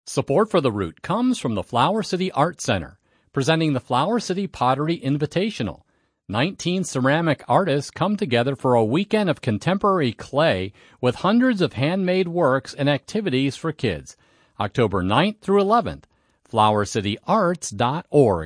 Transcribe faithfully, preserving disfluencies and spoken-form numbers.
Support for the route comes from the Flower City Art Center, presenting the Flower City Pottery Invitational. nineteen ceramic artists come together for a weekend of contemporary clay with hundreds of handmade works and activities for kids. October ninth through eleventh, flower city arts dot org.